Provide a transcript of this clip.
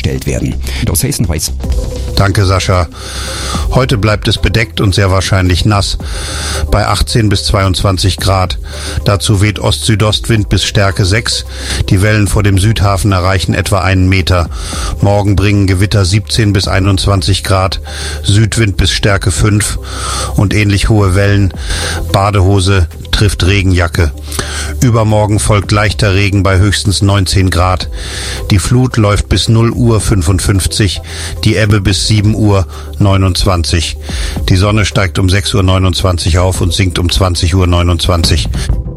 gestellt werden. Das Hessen-Weiß. Danke, Sascha. Heute bleibt es bedeckt und sehr wahrscheinlich nass bei 18 bis 22 Grad. Dazu weht Ost-Südostwind bis Stärke 6. Die Wellen vor dem Südhafen erreichen etwa 1 Meter. Morgen bringen Gewitter 17 bis 21 Grad, Südwind bis Stärke 5 und ähnlich hohe Wellen. Badehose trifft Regenjacke. Übermorgen folgt leichter Regen bei höchstens 19 Grad. Die Flut läuft bis 0 Uhr 55, die Ebbe bis 7 Uhr 29. Die Sonne steigt um 6.29 Uhr auf und sinkt um 20.29 Uhr.